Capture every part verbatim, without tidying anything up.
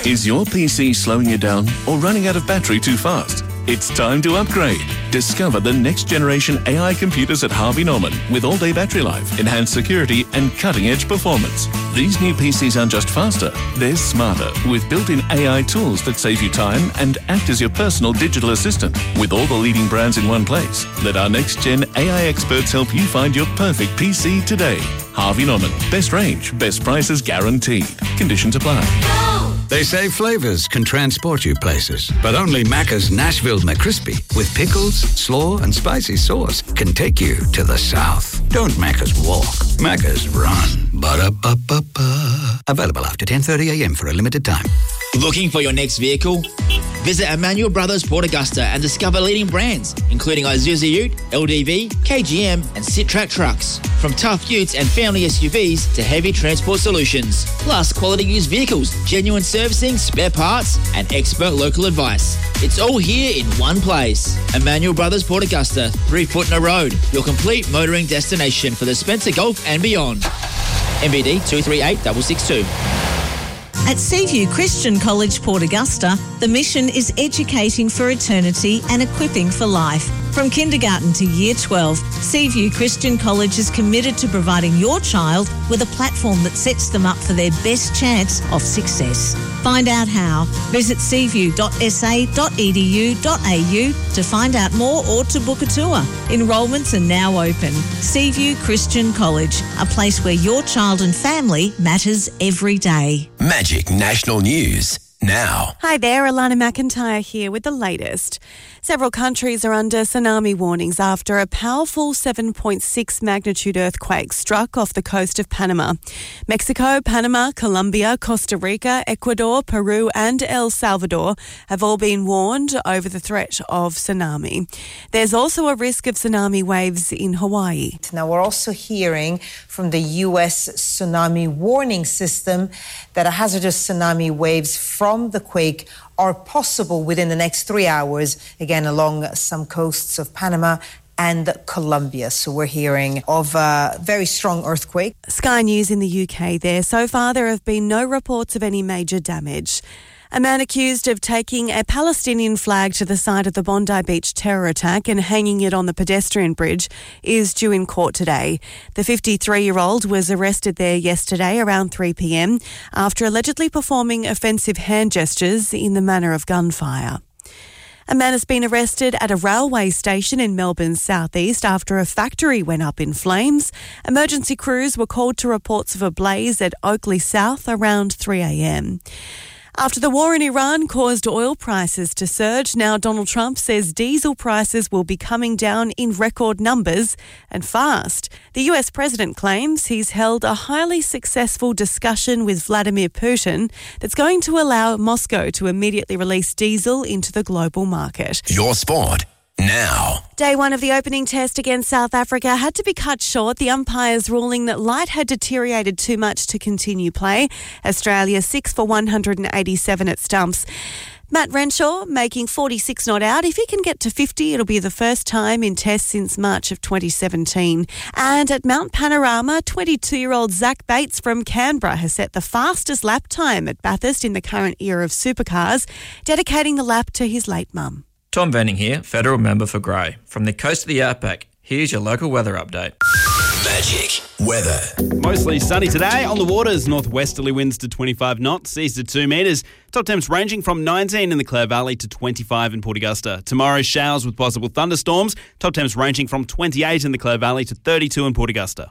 Is your P C slowing you down or running out of battery too fast? It's time to upgrade. Discover the next generation A I computers at Harvey Norman with all-day battery life, enhanced security and cutting-edge performance. These new P Cs aren't just faster, they're smarter with built-in A I tools that save you time and act as your personal digital assistant. With all the leading brands in one place, let our next-gen A I experts help you find your perfect P C today. Harvey Norman. Best range, best prices guaranteed. Conditions apply. They say flavours can transport you places, but only Macca's Nashville McCrispy with pickles, slaw and spicy sauce can take you to the south. Don't Macca's walk, Macca's run. Ba-da-ba-ba-ba. Available after ten thirty a m for a limited time. Looking for your next vehicle? Visit Emmanuel Brothers Port Augusta and discover leading brands, including Isuzu Ute, L D V, K G M and Citrac trucks. From tough utes and family S U Vs to heavy transport solutions. Plus quality used vehicles, genuine servicing, spare parts and expert local advice. It's all here in one place. Emmanuel Brothers Port Augusta, Three Footner Road, your complete motoring destination for the Spencer Golf and beyond. M B D two three eight six six two. At Seaview Christian College, Port Augusta, the mission is educating for eternity and equipping for life. From kindergarten to year twelve, Seaview Christian College is committed to providing your child with a platform that sets them up for their best chance of success. Find out how. Visit seaview dot s a dot e d u dot a u to find out more or to book a tour. Enrolments are now open. Seaview Christian College, a place where your child and family matters every day. Magic National News now. Hi there, Alana McIntyre here with the latest. Several countries are under tsunami warnings after a powerful seven point six magnitude earthquake struck off the coast of Panama. Mexico, Panama, Colombia, Costa Rica, Ecuador, Peru and El Salvador have all been warned over the threat of tsunami. There's also a risk of tsunami waves in Hawaii. Now, we're also hearing from the U S tsunami warning system that a hazardous tsunami waves from the quake are possible within the next three hours, again, along some coasts of Panama and Colombia. So we're hearing of a very strong earthquake. Sky News in the U K there. So far, there have been no reports of any major damage. A man accused of taking a Palestinian flag to the site of the Bondi Beach terror attack and hanging it on the pedestrian bridge is due in court today. The fifty-three-year-old was arrested there yesterday around three p m after allegedly performing offensive hand gestures in the manner of gunfire. A man has been arrested at a railway station in Melbourne's southeast after a factory went up in flames. Emergency crews were called to reports of a blaze at Oakley South around three a m. After the war in Iran caused oil prices to surge, now Donald Trump says diesel prices will be coming down in record numbers and fast. The U S president claims he's held a highly successful discussion with Vladimir Putin that's going to allow Moscow to immediately release diesel into the global market. Your sport now. Day one of the opening test against South Africa had to be cut short, the umpires ruling that light had deteriorated too much to continue play. Australia six for one hundred eighty-seven at stumps. Matt Renshaw making forty-six not out. If he can get to fifty, it'll be the first time in tests since March of twenty seventeen. And at Mount Panorama, twenty-two-year-old Zach Bates from Canberra has set the fastest lap time at Bathurst in the current era of supercars, dedicating the lap to his late mum. Tom Venning here, Federal Member for Grey. From the coast of the Outback, here's your local weather update. Magic weather. Mostly sunny today. On the waters, northwesterly winds to twenty-five knots, seas to two metres. Top temps ranging from nineteen in the Clare Valley to twenty-five in Port Augusta. Tomorrow, showers with possible thunderstorms. Top temps ranging from twenty-eight in the Clare Valley to thirty-two in Port Augusta.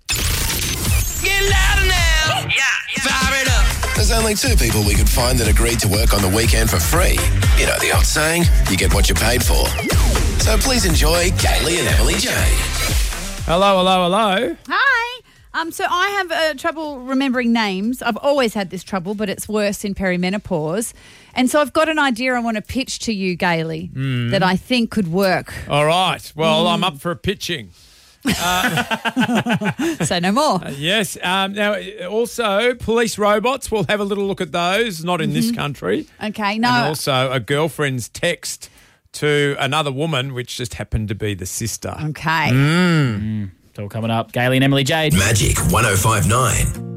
Get louder now. Yeah, yeah. Fire it up. There's only two people we could find that agreed to work on the weekend for free. You know the old saying, you get what you paid for. So please enjoy Kaylee and Emily J. Hello, hello, hello. Hi. Um, so I have uh, trouble remembering names. I've always had this trouble, but it's worse in perimenopause. And so I've got an idea I want to pitch to you, Gailey, mm. that I think could work. All right. Well, mm. I'm up for a pitching. Uh, Say no more. Uh, yes. Um, now, also, police robots, we'll have a little look at those, not in mm-hmm. this country. Okay, no. And also a girlfriend's text to another woman, which just happened to be the sister. Okay. Mm. Mm. It's all coming up. Gailey and Emily Jade. Magic one oh five point nine.